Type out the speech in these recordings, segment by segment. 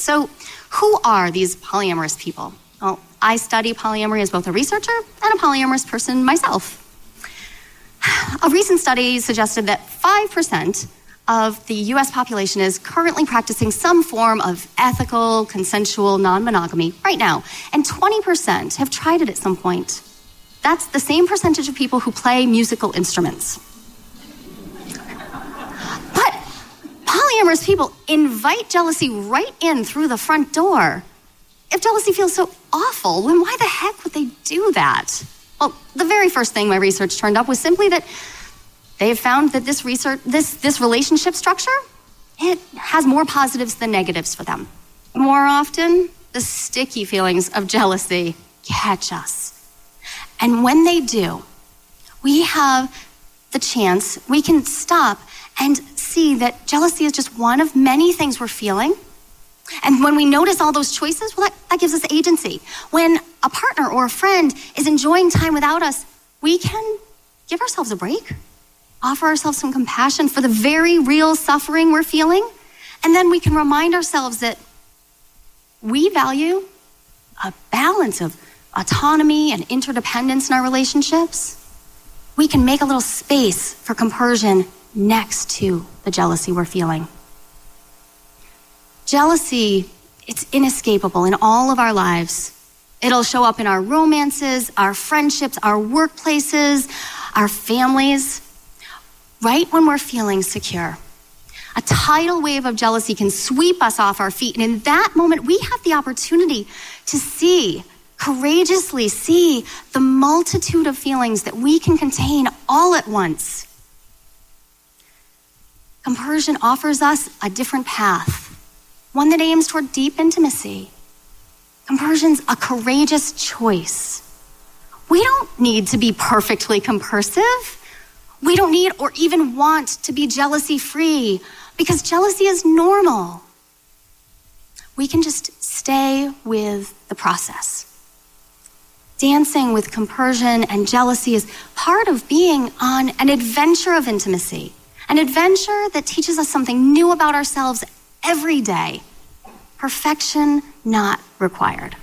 So who are these polyamorous people? Well, I study polyamory as both a researcher and a polyamorous person myself. A recent study suggested that 5% of the US population is currently practicing some form of ethical, consensual non-monogamy right now, and 20% have tried it at some point. That's the same percentage of people who play musical instruments. But polyamorous people invite jealousy right in through the front door. If jealousy feels so awful, then why the heck would they do that? Well, the very first thing my research turned up was simply that they've found that this relationship structure, it has more positives than negatives for them. More often, the sticky feelings of jealousy catch us. And when they do, we have the chance, we can stop and see that jealousy is just one of many things we're feeling. And when we notice all those choices, well, that gives us agency. When a partner or a friend is enjoying time without us, we can give ourselves a break, offer ourselves some compassion for the very real suffering we're feeling, and then we can remind ourselves that we value a balance of autonomy and interdependence in our relationships. We can make a little space for compersion next to the jealousy we're feeling. Jealousy, it's inescapable in all of our lives. It'll show up in our romances, our friendships, our workplaces, our families, right when we're feeling secure. A tidal wave of jealousy can sweep us off our feet, and in that moment, we have the opportunity to courageously see the multitude of feelings that we can contain all at once. Compersion offers us a different path, one that aims toward deep intimacy. Compersion's a courageous choice. We don't need to be perfectly compersive. We don't need or even want to be jealousy-free because jealousy is normal. We can just stay with the process. Dancing with compersion and jealousy is part of being on an adventure of intimacy, an adventure that teaches us something new about ourselves every day. Perfection not required.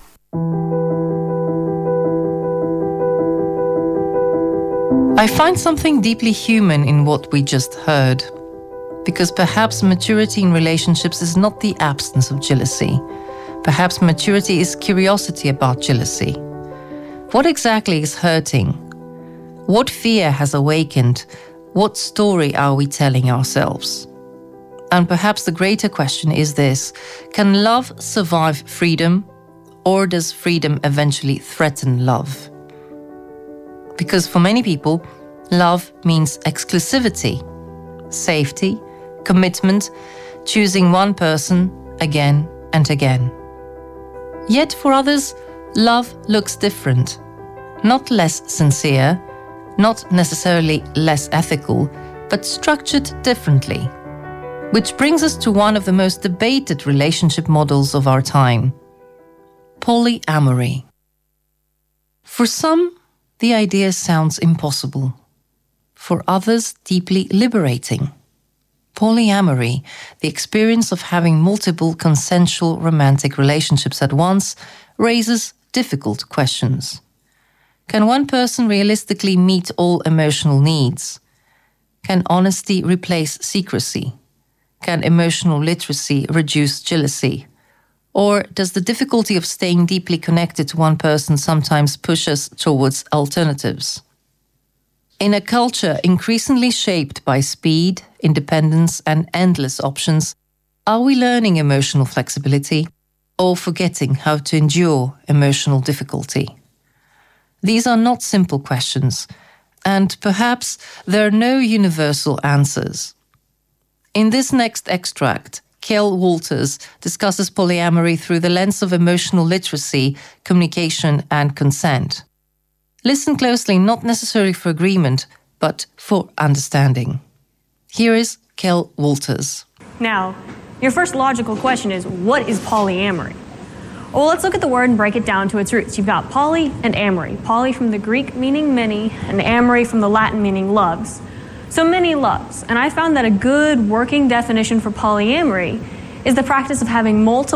I find something deeply human in what we just heard, because perhaps maturity in relationships is not the absence of jealousy. Perhaps maturity is curiosity about jealousy. What exactly is hurting? What fear has awakened? What story are we telling ourselves? And perhaps the greater question is this: can love survive freedom, or does freedom eventually threaten love? Because for many people, love means exclusivity, safety, commitment, choosing one person again and again. Yet for others, love looks different. Not less sincere, not necessarily less ethical, but structured differently. Which brings us to one of the most debated relationship models of our time: polyamory. For some, the idea sounds impossible. For others, deeply liberating. Polyamory, the experience of having multiple consensual romantic relationships at once, raises difficult questions. Can one person realistically meet all emotional needs? Can honesty replace secrecy? Can emotional literacy reduce jealousy? Or does the difficulty of staying deeply connected to one person sometimes push us towards alternatives? In a culture increasingly shaped by speed, independence, and endless options, are we learning emotional flexibility or forgetting how to endure emotional difficulty? These are not simple questions, and perhaps there are no universal answers. In this next extract, Kjell Wolters discusses polyamory through the lens of emotional literacy, communication, and consent. Listen closely, not necessarily for agreement, but for understanding. Here is Kjell Wolters. Now, your first logical question is, what is polyamory? Well, let's look at the word and break it down to its roots. You've got poly and amory. Poly from the Greek meaning many, and amory from the Latin meaning loves. So many loves. And I found that a good working definition for polyamory is the practice of having multiple